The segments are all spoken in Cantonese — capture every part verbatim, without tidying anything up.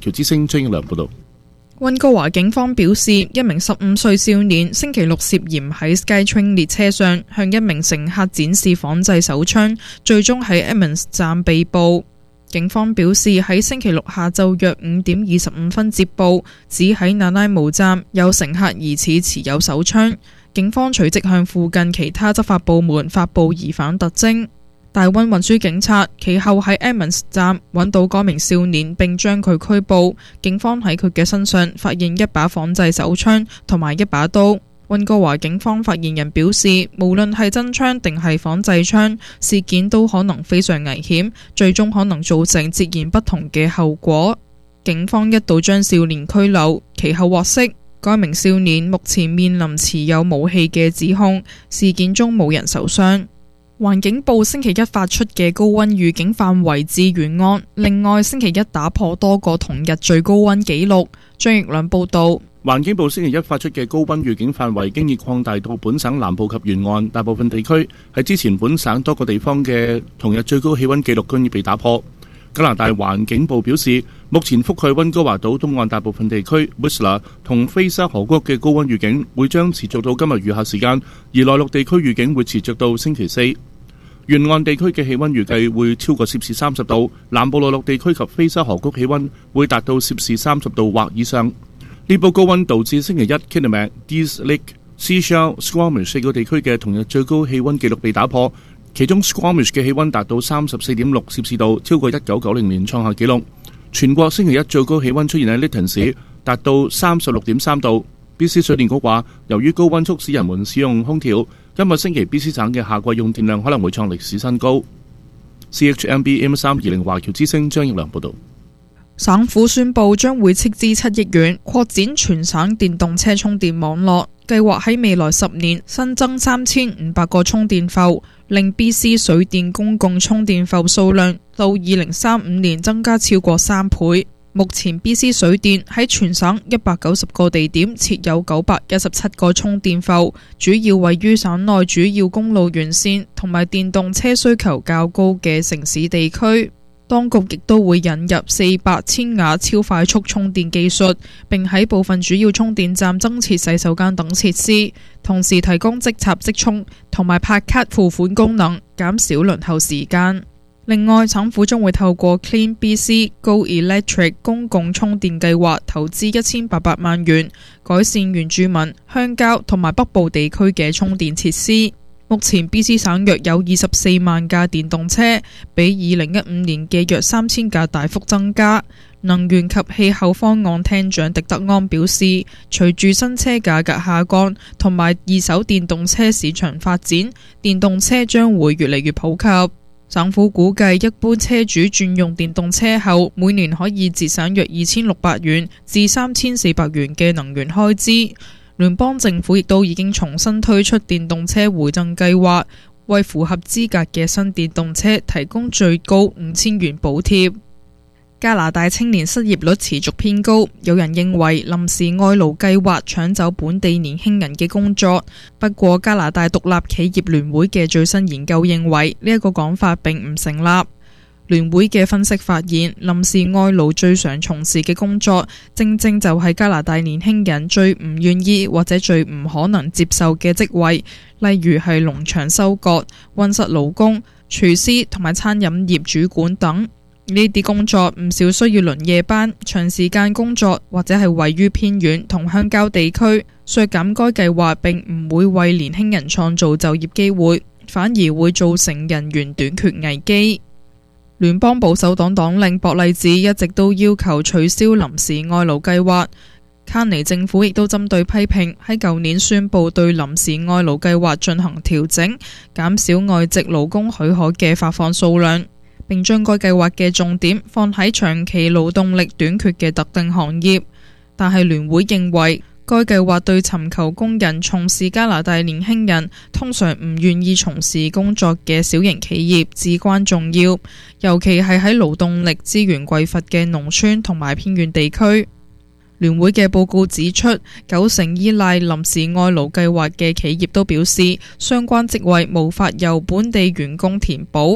僑之聲張英良報道。 溫哥華警方表示，一名十五歲少年星期六涉嫌喺 SkyTrain 列車上向一名乘客展示仿製手槍，最終喺 Edmonds 站被捕。警方表示，喺星期六下晝約五點二十五分接報，指喺那拉姆站有乘客疑似持有手槍。警方隨即向附近其他執法部門發布疑犯特徵。大溫運輸警察其後喺 Edmonds 站揾到該名少年，並將佢拘捕。警方喺佢嘅身上發現一把仿製手槍同埋一把刀。溫哥華警方發言人表示，無論係真槍定係仿製槍，事件都可能非常危險，最終可能造成截然不同嘅後果。警方一度將少年拘留，其後獲釋。該名少年目前面臨持有武器嘅指控，事件中冇人受傷。環境部星期一發出嘅高溫預警範圍至沿岸，另外星期一打破多個同日最高溫紀錄。張奕良報道。 環境部星期一發出嘅高溫預警範圍經已擴大到本省南部及沿岸大部分地區，喺之前本省多個地方嘅同日最高氣溫紀錄均已被打破。加拿大環境部表示，目前覆蓋溫哥華島東岸大部分地區 Whistler 同菲沙河谷嘅高溫預警會將持續到今日餘下時間，而內陸地區預警會持續到星期四。沿岸地區嘅氣溫預計會超過攝氏三十度，南部內陸地區及菲沙河谷氣溫會達到攝氏三十度或以上。呢波高溫導致星期一 Kitimat、Dease Lake、Seashell、Squamish 四個地區嘅同日最高氣溫紀錄被打破，其中 Squamish 嘅氣溫達到三十四點六攝氏度，超過一九九零年創下紀錄。全國星期一最高氣溫出現喺 Lytton 市，達到三十六點三度。B C 水電局話，由於高溫促使人們使用空調，今日星期 B C 省嘅夏季用電量可能會創歷史新高。C H M B M 三二零華僑之聲張奕良報道。 省府宣布將會斥資七億元擴展全省電動車充電網絡，計劃喺未來十年新增三千五百個充電埠，令 B C 水電公共充電埠數量到二零三五年增加超過三倍。目前 B C 水電喺全省一百九十個地點設有九百一十七個充電埠，主要位於省內主要公路沿線同埋電動車需求較高嘅城市地區。當局亦都會引入四百千瓦超快速充電技術，並喺部分主要充電站增設洗手間等設施，同時提供即插即充同埋拍卡付款功能，減少輪候時間。另外，省府將會透過 Clean B C Go Electric 公共充電計劃投資一千八百萬元，改善原住民、鄉郊同埋北部地區嘅充電設施。目前 B C 省約有二十四萬架電動車，比二零一五年嘅約三千架大幅增加。能源及氣候方案廳長狄德安表示，隨住新車價格下降同埋二手電動車市場發展，電動車將會越嚟越普及。省府估計一般車主轉用電動車後，每年可以節省約二千六百元至三千四百元嘅能源開支。聯邦政府亦都已經重新推出電動車回贈計劃，為符合資格嘅新電動車提供最高五千元補貼。加拿大青年失業率持續偏高，有人認為臨時外勞計劃搶走本地年輕人嘅工作。不過加拿大獨立企業聯會嘅最新研究認為呢一個講法並唔成立。聯會嘅分析發現，臨時外勞最常從事嘅工作，正正就係加拿大年輕人最唔願意或者最唔可能接受嘅職位，例如係農場收割、溫室勞工、廚師同埋餐飲業主管等。呢啲工作唔少需要輪夜班、長時間工作，或者係位於偏遠同鄉郊地區。削減該計劃並唔會為年輕人創造就業機會，反而會造成人員短缺危機。聯邦保守黨黨領博勵治一直都要求取消臨時外勞計劃，卡尼政府亦都針對批評喺舊年宣布對臨時外勞計劃進行調整，減少外籍勞工許可嘅發放數量，並將該計劃嘅重點放喺長期勞動力短缺嘅特定行業。但係聯會認為，該計劃對尋求工人從事加拿大年輕人通常唔願意從事工作嘅小型企業至關重要，尤其係喺勞動力資源匱乏嘅農村同埋偏遠地區。聯會嘅報告指出，九成依賴臨時外勞計劃嘅企業都表示，相關職位無法由本地員工填補。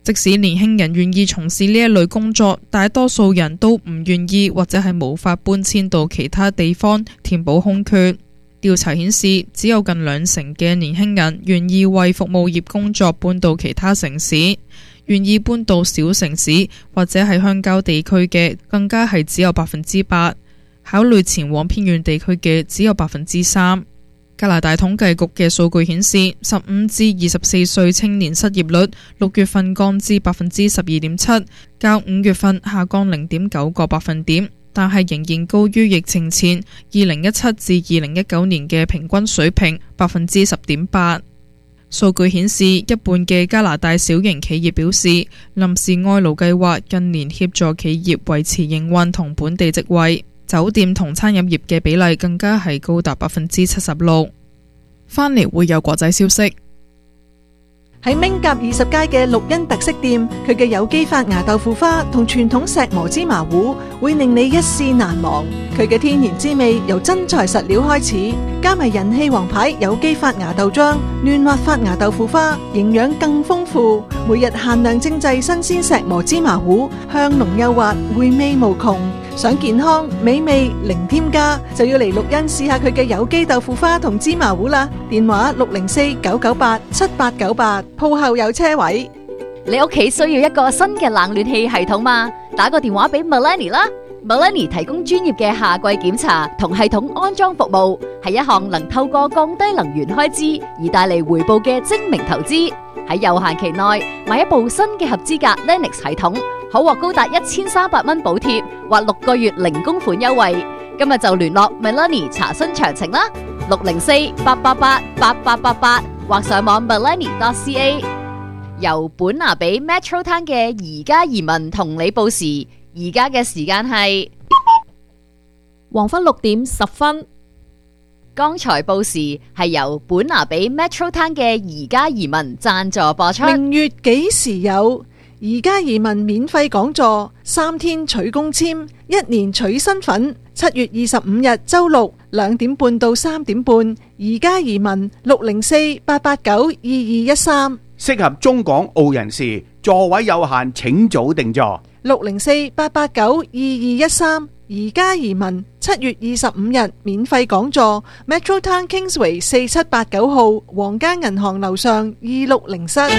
即使年輕人願意從事呢一類工作，大多數人都唔願意或者係無法搬遷到其他地方填補空缺。調查顯示，只有近兩成嘅年輕人願意為服務業工作搬到其他城市，願意搬到小城市或者係鄉郊地區嘅更加係只有百分之八，考慮前往偏遠地區嘅只有百分之三。加拿大統計局嘅數據顯示，十五至二十四歲青年失業率六月份降至百分之十二點七，較五月份下降零點九個百分點，但係仍然高於疫情前二零一七至二零一九年嘅平均水平百分之十點八。數據顯示，一半嘅加拿大小型企業表示，臨時外勞計劃近年協助企業維持營運同本地職位。酒店同餐飲業嘅比例更加係高達百分之七十六。返嚟會有國際消息。 喺明甲二十街嘅綠茵特色店，佢嘅有機發芽豆腐花同傳統石磨芝麻糊會令你一試難忘。佢嘅天然滋味由真材實料開始，加埋人氣王牌有機發芽豆漿、嫩滑發芽豆腐花，營養更豐富。每日限量精製新鮮石磨芝麻糊，香濃幼滑，回味無窮。想健康美味零添加，就要嚟綠茵試下佢嘅有機豆腐花同芝麻糊啦。電話六零四九九八七八九八，鋪後有車位。 你屋企需要一個新嘅冷暖氣系統嘛？打個電話俾 Melanie 啦。Melanie 提供專業嘅夏季檢查同系統安裝服務，係一項能透過降低能源開支而帶嚟回報嘅精明投資。喺有限期內買一部新嘅合資格 Lennox 系統，可獲高達一千三百蚊補貼或六個月零供款優惠。今日就聯絡 Melanie 查詢詳情啦，六零四八八八八八八八或上網 melanie dot c a。 由本拿比 Metro Town 嘅而家移民同你報時，而家嘅時間係黃昏六點十分。 剛才報時係由本拿比 Metro Town 嘅而家移民贊助播出。 明月幾時有？而家移民免費講座，三天取公簽，一年取身份。七月二十五日周六兩點半到三點半，而家移民六零四八八九二二一三， 適合中港澳人士，座位有限，請早訂座。 六零四八八九二二一三，而家移民七月二十五日免費講座 ，Metro Town Kingsway 四七八九號皇家銀行樓上二六零室。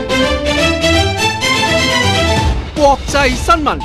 國際新聞。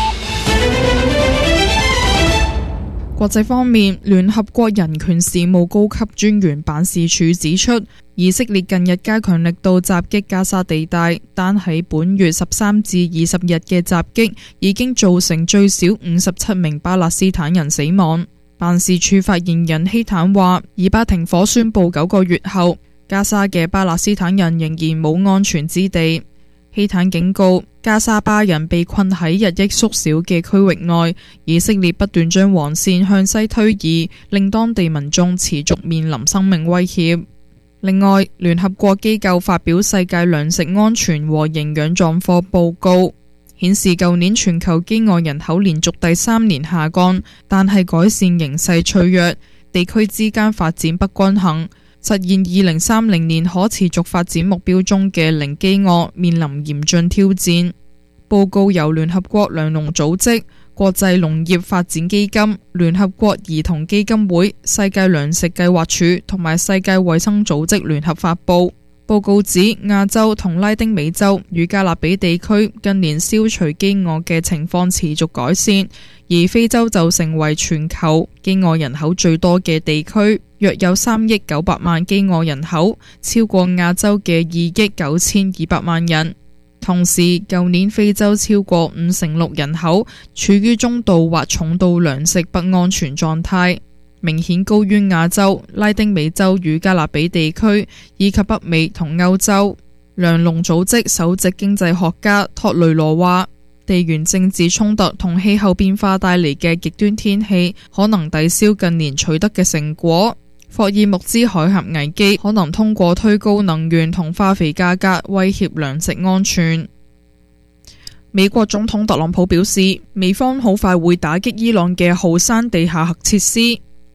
國際方面，聯合國人權事務高級專員辦事處指出，以色列近日加強力度襲擊加沙地帶，單喺本月十三至二十日嘅襲擊已經造成最少五十七名巴勒斯坦人死亡。辦事處發言人希坦話，以巴停火宣布九個月後，加沙嘅巴勒斯坦人仍然冇安全之地。希坦警告，加沙巴人被困喺日益縮小嘅區域內，以色列不斷將黃線向西推移，令當地民眾持續面臨生命威脅。另外，聯合國機構發表世界糧食安全和營養狀況報告，顯示舊年全球飢餓人口連續第三年下降，但係改善形勢脆弱，地區之間發展不均衡，實現二零三零年可持續發展目標中嘅零飢餓面臨嚴峻挑戰。報告由聯合國糧農組織、國際農業發展基金、聯合國兒童基金會、世界糧食計劃署同埋世界衛生組織聯合發布。報告指亞洲同拉丁美洲與加勒比地區近年消除飢餓嘅情況持續改善，而非洲就成為全球飢餓人口最多嘅地區，約有三億九百萬飢餓人口，超過亞洲嘅二億九千二百萬人。同時，舊年非洲超過五成六人口處於中度或重度糧食不安全狀態，明顯高於亞洲、拉丁美洲與加勒比地區以及北美同歐洲。糧農組織首席經濟學家托雷羅話，地緣政治衝突同氣候變化帶嚟嘅極端天氣可能抵消近年取得嘅成果。霍爾木茲海峽危機可能通過推高能源同化肥價格威脅糧食安全。美國總統特朗普表示，美方好快會打擊伊朗嘅浩山地下核設施。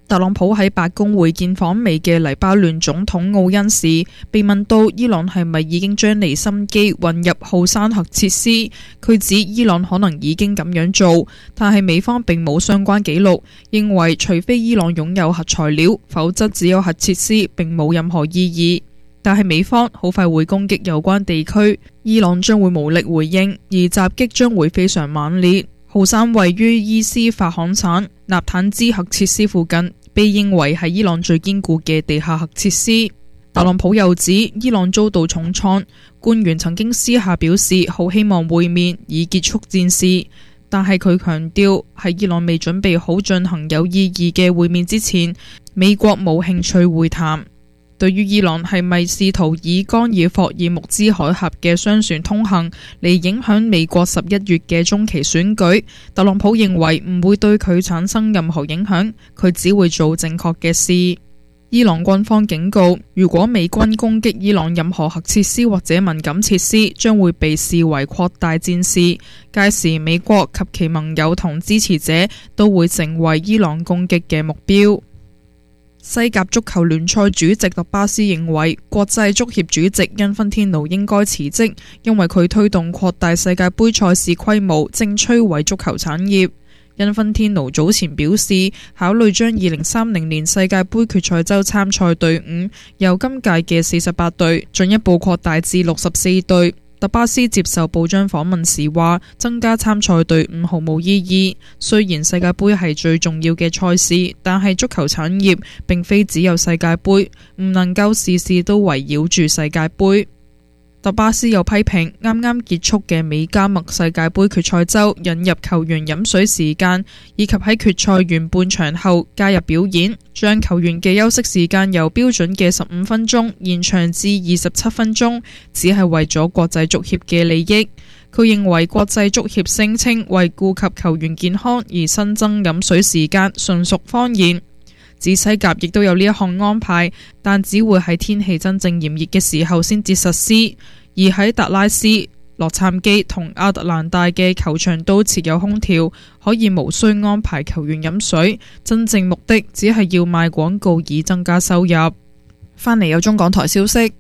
特朗普喺白宮會見訪美嘅黎巴嫩總統奧恩時，被問到伊朗係咪已經將離心機運入浩山核設施，佢指伊朗可能已經咁樣做，但係美方並冇相關記錄，認為除非伊朗擁有核材料，否則只有核設施並冇任何意義。但係美方好快會攻擊有關地區，伊朗將會無力回應，而襲擊將會非常猛烈。浩山位於伊斯法罕省納坦茲核設施附近，被認為係伊朗最堅固嘅地下核設施。特朗普又指伊朗遭到重創，官員曾經私下表示好希望會面以結束戰事，但係佢強調喺伊朗未準備好進行有意義嘅會面之前，美國冇興趣會談。對於伊朗係咪試圖以干擾霍爾木茲海峽嘅商船通行嚟影響美國十一月嘅中期選舉，特朗普認為唔會對佢產生任何影響，佢只會做正確嘅事。伊朗軍方警告，如果美軍攻擊伊朗任何核設施或者敏感設施，將會被視為擴大戰事，屆時美國及其盟友同支持者都會成為伊朗攻擊嘅目標。西甲足球聯賽主席特巴斯認為，國際足協主席因芬天奴應該辭職，因為佢推動擴大世界盃賽事規模，正摧毀足球產業。因芬天奴早前表示，考慮將二零三零年世界盃決賽周參賽隊伍由今屆嘅四十八隊進一步擴大至六十四隊。特巴斯接受報章訪問時話，增加參賽隊伍毫無意義。雖然世界盃係最重要嘅賽事，但係足球產業並非只有世界盃，唔能夠事事都圍繞住世界盃。特巴斯又批評啱啱結束嘅美加墨世界盃決賽周引入球員飲水時間，以及喺決賽完半場後加入表演，將球員嘅休息時間由標準嘅十五分鐘延長至二十七分鐘，只係為咗國際足協嘅利益。佢認為國際足協聲稱為顧及球員健康而新增飲水時間純屬謊言。指西甲亦都有呢一項安排，但只會喺天氣真正炎熱嘅時候先至實施。而喺達拉斯、洛杉磯同亞特蘭大嘅球場都設有空調，可以無需安排球員飲水。真正目的只係要賣廣告以增加收入。返嚟有中港台消息。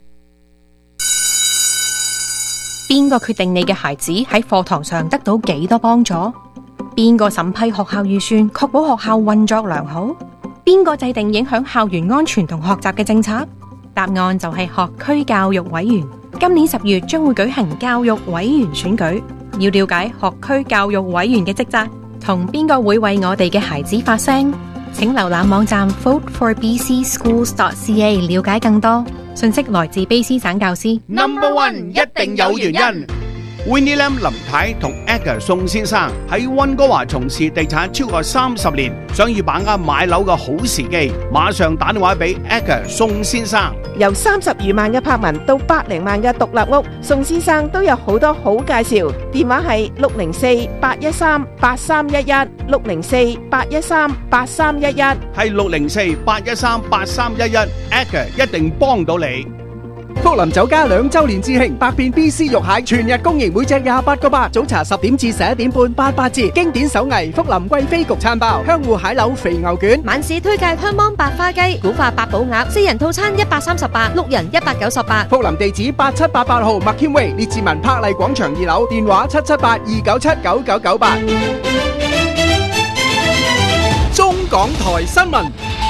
邊個決定你嘅孩子喺課堂上得到幾多幫助？邊個審批學校預算，確保學校運作良好？邊個制定影響校園安全同學習嘅政策？答案就係學區教育委員。今年十月將會舉行教育委員選舉，要了解學區教育委員嘅職責，同邊個會為我哋嘅孩子發聲，請瀏覽網站 vote for b c schools dot c a 了解更多。信息來自卑詩省教師。 Number One 一定有原因。Winnie Lam 林太同 Edgar 宋先生喺溫哥華從事地產超過三十年，想要把握買樓嘅好時機，馬上打電話俾 Edgar 宋先生。 由三十餘萬嘅柏文到百零萬嘅獨立屋，宋先生都有好多好介紹。電話係六零四八一三八三一一，六零四八一三八三一一， 係六零四八一三八三一一 ，Edgar 一定幫到你。 福林酒家兩周年致慶，百變 B C 肉蟹全日供應，每隻廿八個八。早茶十點至十一點半，八八折。經典手藝福林貴妃焗餐包、香芋蟹柳肥牛卷。 晚市推介香芒白花雞、古法八寶鴨，四人套餐一百三十八，六人一百九十八。 福林地址八七八八號麥謙威列治文柏麗廣場二樓，電話七七八二九七九九九八。中港台新聞。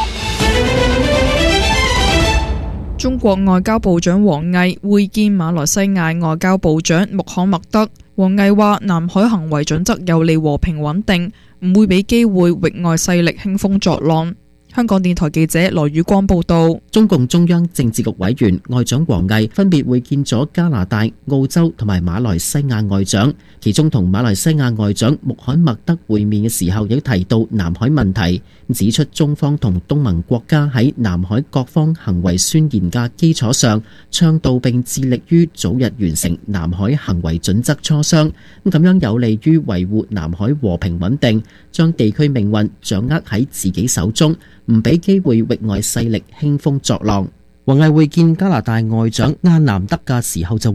中國外交部長王毅會見馬來西亞外交部長穆罕默德。王毅話：南海行為準則有利和平穩定，唔會俾機會域外勢力興風作浪。香港電台記者羅宇光報道。 中共中央政治局委員外長王毅分別會見咗加拿大、澳洲同埋馬來西亞外長，其中同馬來西亞外長穆罕默德會面嘅時候，有提到南海問題，指出中方同東盟國家喺南海各方行為宣言嘅基礎上，倡導並致力於早日完成南海行為準則磋商，咁樣有利於維護南海和平穩定，將地區命運掌握喺自己手中，唔俾機會域外勢力興風作浪。王毅會見加拿大外長阿南德嘅時候就話，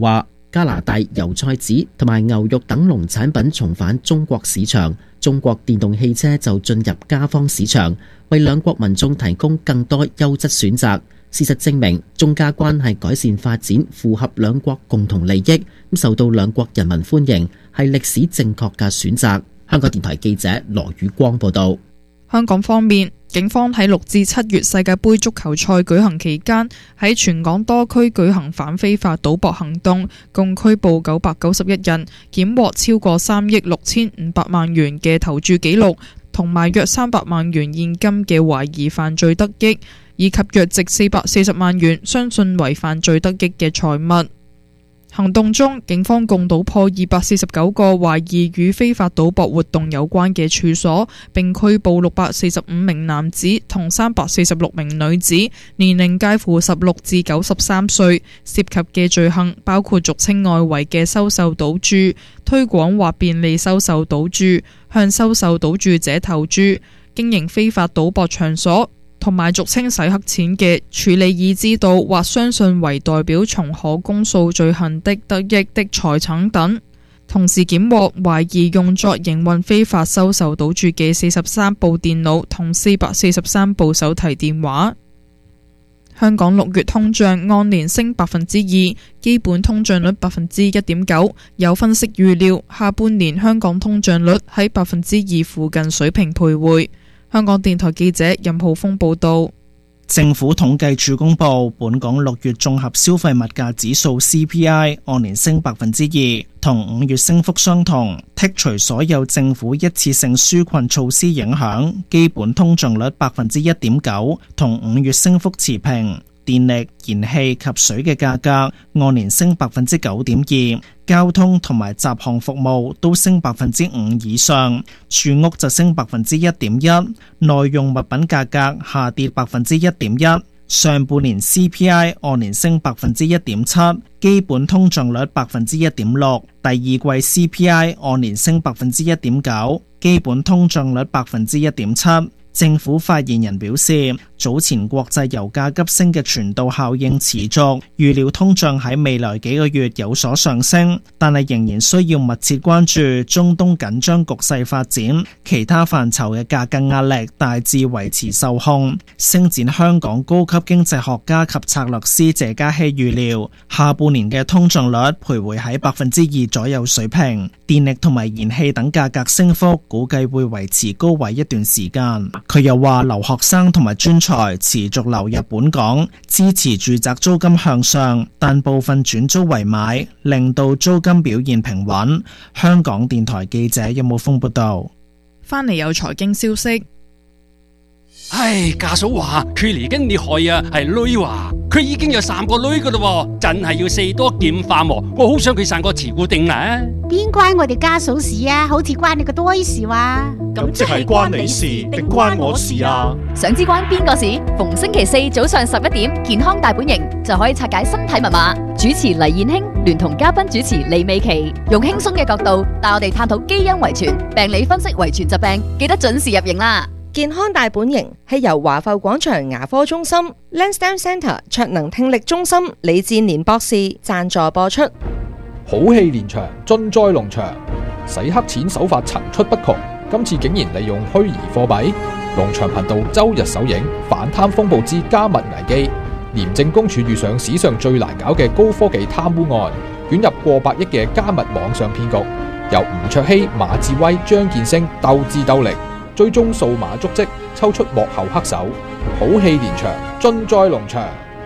加拿大油菜籽同埋牛肉等農產品重返中國市場，中國電動汽車就進入加方市場，為兩國民眾提供更多優質選擇。事實證明，中加關係改善發展符合兩國共同利益，咁受到兩國人民歡迎，係歷史正確嘅選擇。香港電台記者羅宇光報道。 香港方面，警方喺六至七月世界盃足球賽舉行期間，喺全港多區舉行反非法賭博行動，共拘捕九百九十一人，檢獲超過三億六千五百萬元嘅投注記錄，同埋約三百萬元現金嘅懷疑犯罪得益，以及約值四百四十萬元相信為犯罪得益嘅財物。行動中，警方共搗破二百四十九個懷疑與非法賭博活動有關嘅處所，並拘捕六百四十五名男子同三百四十六名女子，年齡介乎十六至九十三歲。涉及嘅罪行包括俗稱外圍嘅收受賭注、推廣或便利收受賭注、向收受賭注者投注、經營非法賭博場所，同埋俗稱洗黑錢嘅處理已知道或相信為代表從可公訴罪行的得益的財產等。同時檢獲懷疑用作營運非法收受賭注嘅四十三部電腦同四百四十三部手提電話。香港六月通脹按年升百分之二，基本通脹率百分之一點九。有分析預料，下半年香港通脹率喺百分之二附近水平徘徊。香港電台記者任浩峰報道。 政府統計處公布，本港六月綜合消費物價指數 C P I 按年升百分之二，同五月升幅相同。剔除所有政府一次性紓困措施影響，基本通脹率百分之一點九，同五月升幅持平。電力、燃氣及水嘅價格按年升百分之九點二，交通同埋雜項服務都升百分之五以上，住屋就升百分之一點一，耐用物品價格下跌百分之一點一。上半年 C P I 按年升百分之一點七，基本通脹率百分之一點六。第二季 C P I 按年升百分之一點九，基本通脹率百分之一點七。政府發言人表示，早前國際油價急升嘅傳導效應持續，預料通脹喺未來幾個月有所上升，但係仍然需要密切關注中東緊張局勢發展，其他範疇嘅價格壓力大致維持受控。星展香港高級經濟學家及策略師謝嘉熙預料，下半年嘅通脹率徘徊喺百分之二左右水平，電力同埋燃氣等價格升幅估計會維持高位一段時間。佢又話，留學生同埋專才持續流入本港，支持住宅租金向上，但部分轉租為買，令到租金表現平穩。香港電台記者任武峰報道。 返嚟有財經消息。 唉，家嫂話佢嚟緊你害啊，係女話佢已經有三個女噶啦，真係要四多劍化喎。我好想佢生個慈姑定啦。 邊關我哋家嫂事啊？好似關你個多事話。 咁即係關你事定關我事啊？ 想知關邊個事？逢星期四早上十一點，健康大本營就可以拆解身體密碼。主持黎燕卿聯同嘉賓主持李美琪，用輕鬆嘅角度帶我哋探討基因遺傳、病理分析遺傳疾病，記得準時入營啦。 健康大本營係由華埠廣場牙科中心、Lansdowne Centre 卓能聽力中心李志年博士贊助播出。 好戲連場，盡在農場，洗黑錢手法層出不窮。今次竟然利用虛擬貨幣，農場頻道周日首映反貪風暴之加密危機，廉政公署遇上史上最難搞嘅高科技貪污案，捲入過百億嘅加密網上騙局，由吳卓羲、馬志威、張建升鬥智鬥力，追蹤數碼足跡，抽出幕後黑手，好戲連場，盡在農場。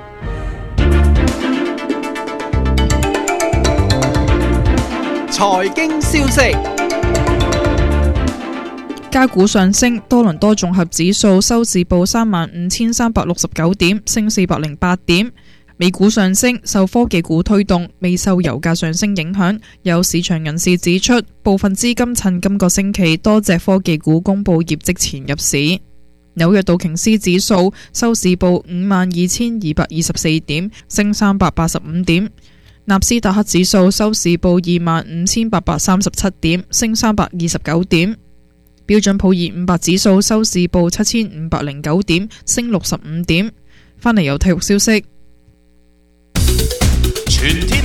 財經消息。 加股上升，多倫多綜合指數收市報三萬五千三百六十九點，升四百零八點。美股上升，受科技股推動，未受油價上升影響。有市場人士指出，部分資金趁今個星期多隻科技股公布業績前入市。紐約道瓊斯指數收市報五萬二千二百二十四點，升三百八十五點。納斯達克指數收市報二萬五千八百三十七點，升三百二十九點。標準普爾五百指數收市報七千五百零九點，升六十五點。返嚟有體育消息。 全天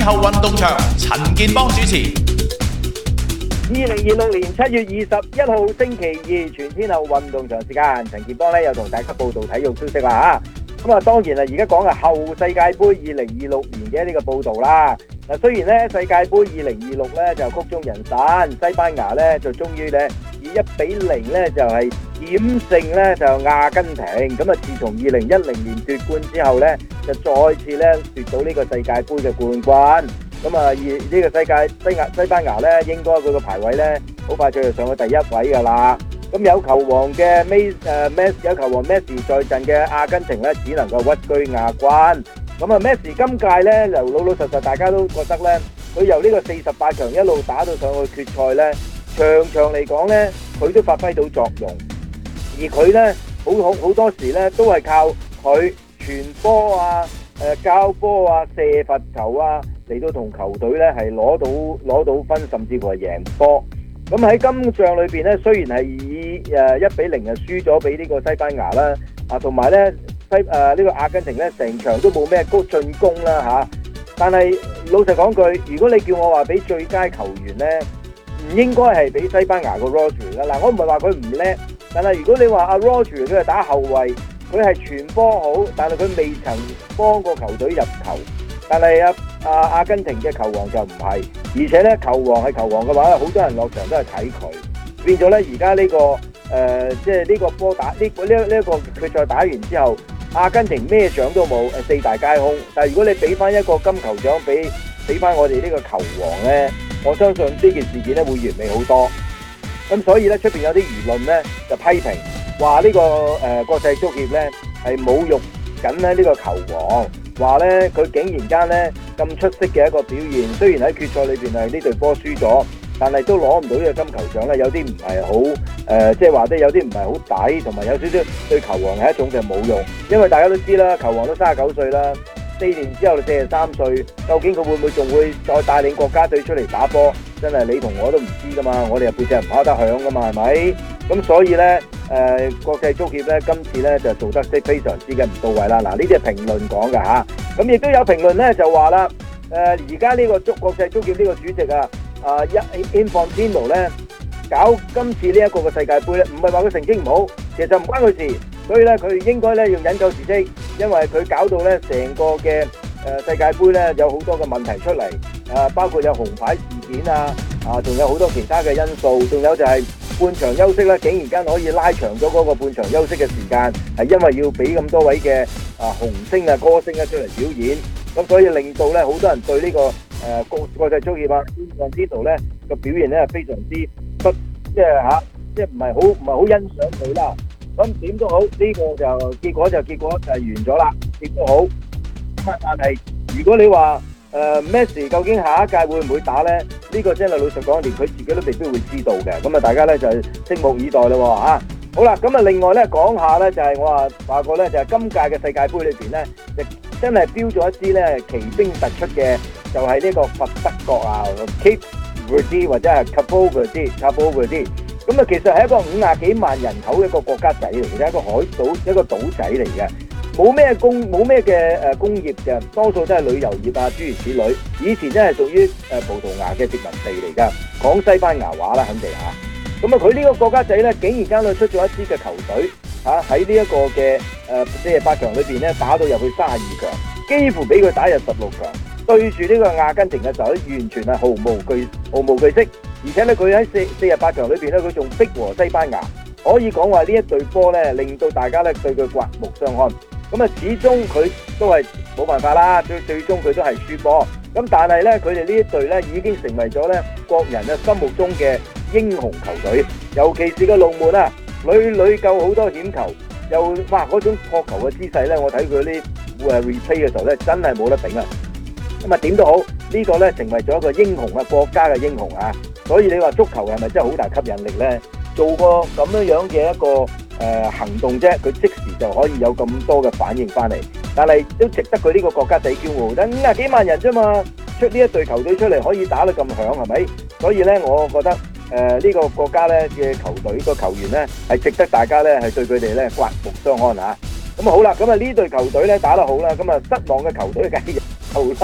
天后運動場，陳健邦主持。 二零二六年七月二十一號星期二，全天候運動場時間，陳健邦咧又同大家報道體育消息啦吓。咁啊，當然啦，而家講嘅後世界盃二零二六年嘅呢個報道啦。嗱，雖然咧世界盃二零二六咧就曲終人散，西班牙咧就終於咧以一比零咧就係險勝咧就阿根廷。咁啊，自從二零一零年奪冠之後咧，就再次咧奪到呢個世界盃嘅冠軍。咁啊，而呢個世界西亞西班牙咧，應該佢個排位咧好快脆就上去第一位噶啦。咁有球王嘅 Messi 誒 Messi 有球王 Messi 在陣嘅阿根廷咧，只能夠屈居亞軍。咁啊 Messi 今屆咧，由老老實實大家都覺得咧，佢由呢個四十八強一路打到上去決賽咧，場場嚟講咧，佢都發揮到作用。而佢咧好好好多時咧，都係靠佢傳波啊、誒交波啊、射罰球啊，嚟到同球隊咧係攞到攞到分，甚至乎係贏波。咁喺今仗裏邊咧，雖然係以誒一比零啊輸咗俾呢個西班牙啦，啊同埋咧西誒呢個阿根廷咧成場都冇咩高進攻啦嚇。但係老實講句，如果你叫我話俾最佳球員咧，唔應該係俾西班牙個 Rodri 啦。嗱，我唔係話佢唔叻，但係如果你話阿 Rodri 佢係打後衞，佢係傳波好，但係佢未曾幫過球隊入球。但係啊啊阿根廷嘅球王就唔係，而且咧球王係球王嘅話咧，好多人落場都係睇佢，變咗咧而家呢個誒即係呢個波打呢呢呢一個決賽打完之後，阿根廷咩獎都冇，誒四大皆空。但係如果你俾翻一個金球獎俾俾翻我哋呢個球王咧，我相信呢件事件咧會完美好多。咁所以咧出邊有啲輿論咧就批評話呢個誒國際足協咧係侮辱緊咧呢個球王。話咧佢竟然間咧咁出色嘅一個表現，雖然喺決賽裏邊係呢隊波輸咗，但係都攞唔到呢個金球獎咧，有啲唔係好誒，即係話咧有啲唔係好抵，同埋有少少對球王係一種嘅侮辱。因為大家都知啦，球王都三十九歲啦，四年之後就四十三歲，究竟佢會唔會仲會再帶領國家隊出嚟打波？真係你同我都唔知噶嘛，我哋又背脊唔敲得響噶嘛，係咪？咁所以咧。誒、呃、國際足協咧，今次咧就做得非常之嘅唔到位啦。嗱，呢啲係評論講㗎嚇，咁亦都有評論咧就話啦，誒而家呢個足國際足協呢個主席啊，啊一 Infantino 咧搞今次呢一個嘅世界盃咧，唔係話佢成績唔好，其實唔關佢事，所以咧佢應該咧要引咎辭職，因為佢搞到咧成個嘅誒世界盃咧有好多嘅問題出嚟，啊包括有紅牌事件啊，啊仲有好多其他嘅因素，仲有就係、是。半場休息咧，竟然間可以拉長咗嗰個半場休息嘅時間，係因為要俾咁多位嘅啊紅星啊歌星啊出嚟表演，咁所以令到咧好多人對呢、這個誒國國際足協啊，Infantino咧個表現咧係非常之不即係嚇，即係唔係好唔係好欣賞佢啦。咁點都好，呢、這個就結果就結果就係完咗啦，亦都好。咁但係如果你話，誒、呃、Messi 究竟下一屆會唔會打呢？呢、這個真係老實講，連佢自己都未必會知道嘅。咁啊，大家呢就拭目以待咯嚇、啊。好啦，咁啊，另外呢講下呢，就係、是、我話話過呢，就係、是、今屆嘅世界盃裏邊呢，就真係標咗一支呢奇兵突出嘅，就係、是、呢個佛得角啊 Cape Verde 或者係 Cabo Verde，Cabo Verde。咁啊，其實係一個五廿幾萬人口嘅一個國家仔嚟嘅，一個海島，一個島仔嚟嘅。冇咩工冇咩嘅誒工業嘅，多數都係旅遊業啊，諸如此類。以前真係屬於誒葡萄牙嘅殖民地嚟㗎，講西班牙話啦，肯定嚇。咁啊，佢呢個國家仔咧，竟然間佢出咗一支嘅球隊嚇，喺呢一個嘅誒四十八強裏邊咧，打到入去三十二強，幾乎俾佢打入十六強。對住呢個阿根廷嘅時候咧，完全係毫無懼毫無懼色，而且咧佢喺四四十八強裏邊咧，佢仲逼和西班牙，可以講話呢一隊波咧，令到大家咧對佢刮目相看。咁啊，始終佢都係冇辦法啦，最最終佢都係輸波。咁但係咧，佢哋呢一隊咧已經成為咗咧國人嘅心目中嘅英雄球隊。尤其是個龍門啊，屢屢救好多險球，又哇嗰種撲球嘅姿勢咧，我睇佢啲誒 replay 嘅時候咧，真係冇得頂啊！咁啊點都好，呢個咧成為咗一個英雄啊，國家嘅英雄啊。所以你話足球係咪真係好大吸引力咧？做個咁樣樣嘅一個誒、呃、行動啫，佢即時就可以有咁多嘅反應翻嚟，但係都值得佢呢個國家仔驕傲。得五廿幾萬人啫嘛，出呢一隊球隊出嚟可以打得咁響，係咪？所以咧，我覺得誒呢、呃這個國家咧嘅球隊個球員咧係值得大家咧係對佢哋咧刮目相看嚇。咁啊好啦，咁啊呢隊球隊咧打得好啦，咁啊失望嘅球隊梗係有啦。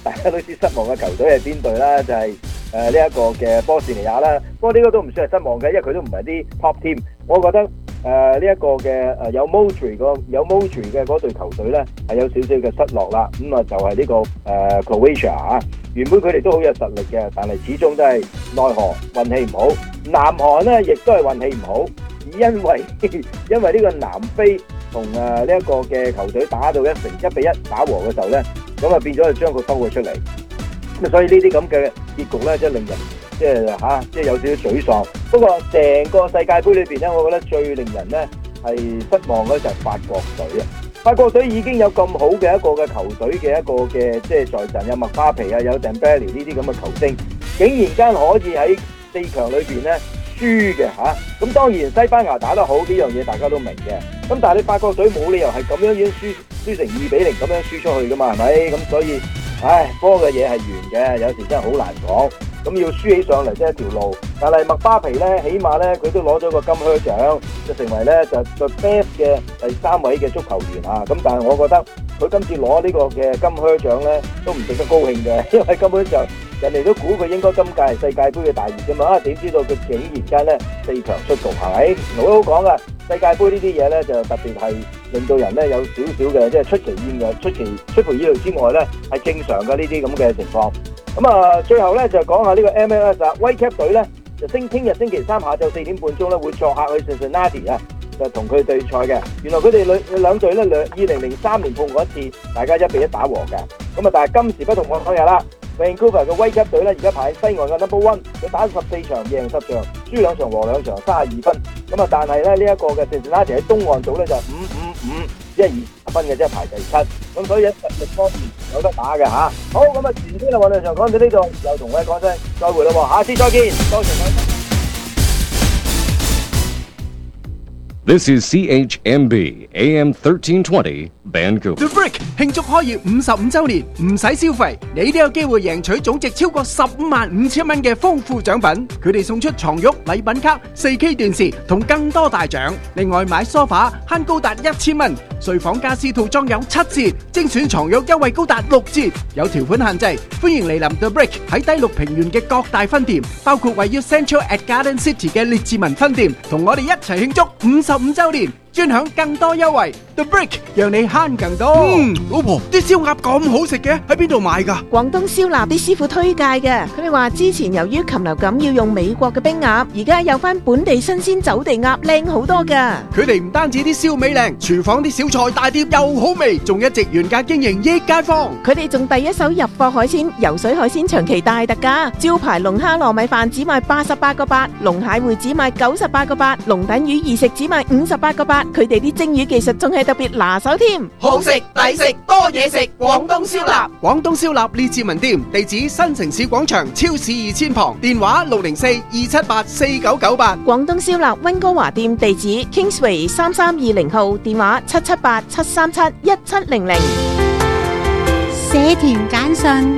大家都知失望嘅球隊係邊隊啦，就係誒呢一個嘅波士尼亞啦。不過呢個都唔算係失望嘅，因為佢都唔係啲 top team。我覺得誒呢一個嘅誒有 Modric 個有 Modric 嘅嗰隊球隊咧係有少少嘅失落啦。咁、嗯、啊就係、是、呢、這個誒、呃、Croatia 啊，原本佢哋都好有實力嘅，但係始終都係奈何運氣唔好。南韓咧亦都係運氣唔好，因為因為呢個南非同誒呢一個嘅球隊打到一成一比一打和嘅時候咧，咁啊變咗係將佢收咗出嚟。咁所以呢啲咁嘅結局咧，即係令人即係嚇，即係有少少沮喪。不過成個世界盃裏邊咧，我覺得最令人咧係失望嘅就係法國隊啊！法國隊已經有咁好嘅一個嘅球隊嘅一個嘅即係在陣，有麥巴皮啊，有鄧貝利呢啲咁嘅球星，竟然間可以喺四強裏邊咧輸嘅嚇。咁當然西班牙打得好，呢樣嘢大家都明嘅。咁但係你法國隊冇理由係咁樣已經輸輸成二比零咁樣輸出去噶嘛，係咪？咁所以，唉，波嘅嘢係圓嘅，有時真係好難講。咁要輸起上嚟即係一條路，但係麥巴皮咧，起碼咧佢都攞咗個金靴獎，就成為咧就就 best 嘅第三位嘅足球員啊！咁但係我覺得佢今次攞呢個嘅金靴獎咧，都唔值得高興嘅，因為根本就人哋都估佢應該今屆係世界盃嘅大熱㗎嘛，點知道佢竟然間咧四強出局，係咪？好好講噶，世界盃呢啲嘢咧就特別係令到人咧有少少嘅即係出其意外、出其出乎意料之外咧係正常嘅呢啲咁嘅情況。咁啊，最後咧就講下呢個 M L S 啊，威級隊咧就星聽日星期三下晝四點半鐘咧會作客去 Cincinnati 啊，就同佢對賽嘅。原來佢哋兩兩隊咧兩二零零三年碰過一次，大家一比一打和嘅。咁啊，但係今時不同往日啦。Vancouver 嘅威級隊咧而家排喺西岸嘅 number one， 佢打十四場贏十場，輸兩場和兩場，三十二分。咁啊，但係咧呢一個嘅 Cincinnati 喺東岸組咧就五五五，即係二十分嘅啫，排第七。咁所以喺實力方面有得打嘅嚇。好，咁啊，前天嘅運動場講到呢度，又同你講聲再會啦喎，下次再見，多謝你。 This is C H M B A M thirteen twenty Vancouver. The Brick 慶祝開業五十五週年，唔使消費，你都有機會贏取總值超過十五萬五千蚊嘅豐富獎品。佢哋送出床褥、禮品卡、四 K 電視同更多大獎。另外買梳化慳高達一千蚊，睡房家私套裝有七折，精選床褥優惠高達六折。有條款限制，歡迎嚟臨 The Brick 喺低綠平原嘅各大分店，包括位於 Central at Garden City 嘅列治文分店，同我哋一齊慶祝五十五週年，專享更多優惠。The Brick 讓你慳更多。 嗯，老婆，啲燒鴨咁好食嘅，喺邊度買㗎？ 廣東燒臘啲師傅推介嘅，佢哋話之前由於禽流感要用美國嘅冰鴨，而家有翻本地新鮮走地鴨，靚好多㗎。 佢哋唔單止啲燒味靚，廚房啲小菜大碟又好味，仲一直原價經營益街坊。 佢哋仲第一手入貨海鮮，游水海鮮長期大特價，招牌龍蝦糯米飯只賣八十八個八，龍蟹會只賣九十八個八，龍躉魚二食只賣五十八個八。佢哋啲蒸魚技術仲係特別拿手添， 好食抵食多嘢食，廣東燒臘。 廣東燒臘列治文店，地址新城市廣場超市二千旁，電話六零四二七八四九九八。 廣東燒臘溫哥華店地址 Kingsway 三三二零號，電話七七八七三七一七零零。 社團簡訊。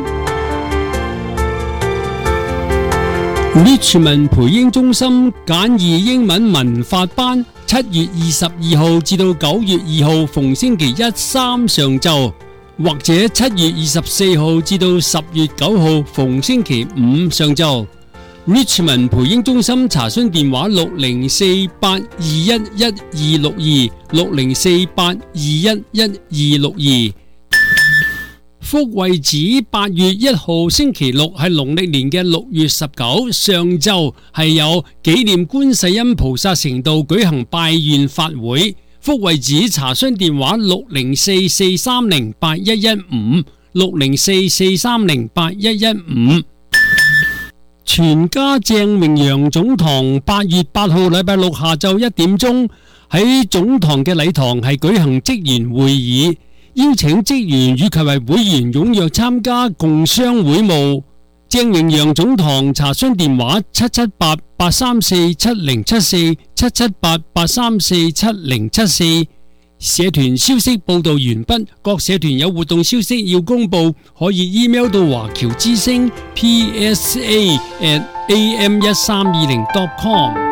Richmond 培英中心簡易英文文法班。七月二十二號至到九月二號逢星期一三上晝，或者七月二十四號至到十月九號逢星期五上晝。Richmond 培英中心查詢電話六零四八二一一二六二六零四八二一一二六二。福惠寺八月一號星期六係農曆年嘅六月十九上晝，係有紀念觀世音菩薩成道舉行拜願法會。福惠寺查詢電話六零四四三零八一一五六零四四三零八一一五。全家鄭榮陽總堂八月八號禮拜六下晝一點鐘喺總堂嘅禮堂係舉行職員會議。邀請職員以及為會員踴躍參加共商會務。鄭榮陽總堂查詢電話七七八八三四七零七四七七八八三四七零七四。社團消息報道完畢，各社團有活動消息要公布，可以 email 到華僑之聲 P S A at A M 一三二零 dot com。